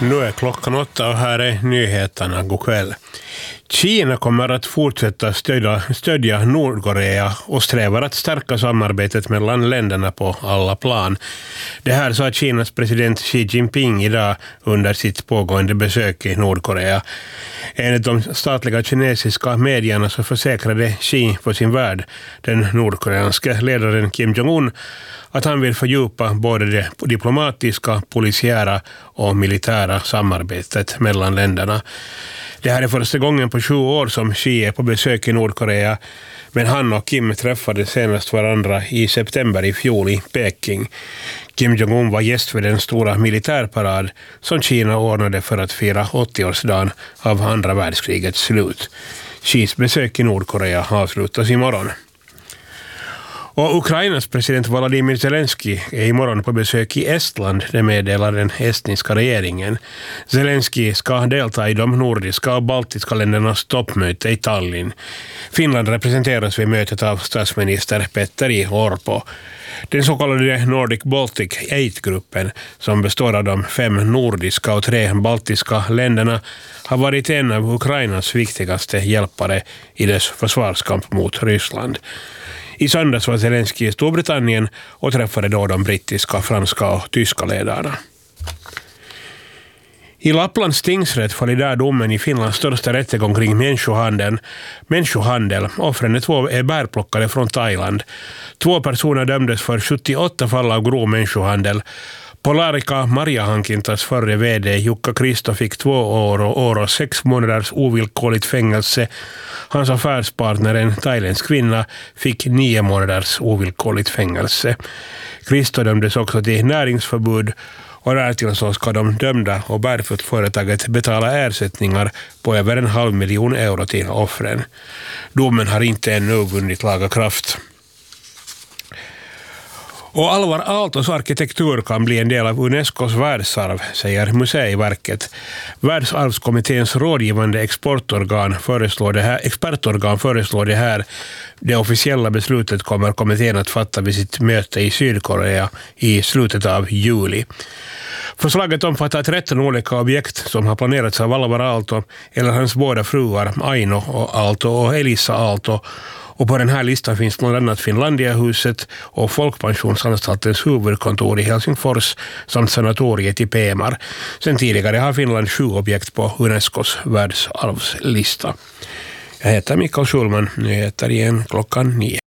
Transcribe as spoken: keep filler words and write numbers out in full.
Nu är klockan åtta och här är nyheterna. God kväll. Kina kommer att fortsätta stödja, stödja Nordkorea och strävar att stärka samarbetet mellan länderna på alla plan. Det här sa Kinas president Xi Jinping idag under sitt pågående besök i Nordkorea. Enligt de statliga kinesiska medierna så försäkrade Xi på sin värld, den nordkoreanska ledaren Kim Jong-un, att han vill fördjupa både det diplomatiska, polisiära och militära samarbetet mellan länderna. Det här är första gången på tjugo år som Xi är på besök i Nordkorea, men han och Kim träffade senast varandra i september i fjol i Peking. Kim Jong-un var gäst för den stora militärparad som Kina ordnade för att fira åttioårsdagen av andra världskrigets slut. Xis besök i Nordkorea avslutas imorgon. Och Ukrainas president Volodymyr Zelensky är imorgon på besök i Estland, det meddelar den estniska regeringen. Zelensky ska delta i de nordiska och baltiska ländernas toppmöte i Tallinn. Finland representeras vid mötet av statsminister Petteri Orpo. Den så kallade Nordic Baltic Eight-gruppen, som består av de fem nordiska och tre baltiska länderna, har varit en av Ukrainas viktigaste hjälpare i dess försvarskamp mot Ryssland. I söndags var Zelensky i Storbritannien och träffade då de brittiska, franska och tyska ledarna. I Lapplands tingsrätt föll idag domen i Finlands största rättegång kring människohandeln. Människohandel. Offren är två är bärplockade från Thailand. Två personer dömdes för sjuttioåtta fall av grov människohandel. Polarika Marjahankintas förre vd Jukka Kristo fick två år och, år och sex månaders ovillkorligt fängelse. Hans affärspartner, en thailändsk kvinna, fick nio månaders ovillkorligt fängelse. Kristo dömdes också till näringsförbud, och därtill så ska de dömda och Barefoot-företaget betala ersättningar på över en halv miljon euro till offren. Domen har inte ännu vunnit laga kraft. Och Alvar Aaltos arkitektur kan bli en del av Unescos världsarv, säger Museiverket. Världsarvskommitténs rådgivande exportorgan föreslår det här, expertorgan föreslår det här. Det officiella beslutet kommer kommittén att fatta vid sitt möte i Sydkorea i slutet av juli. Förslaget omfattar tretton olika objekt som har planerats av Alvar Aalto eller hans båda fruar Aino och Aalto och Elisa Aalto. Och på den här listan finns bland annat Finlandiahuset och Folkpensionsanstaltens huvudkontor i Helsingfors samt sanatoriet i Pemar. Sen tidigare har Finland sju objekt på Unescos världsarvslista. Jag heter Mikael Schulman, nyheter igen klockan nio.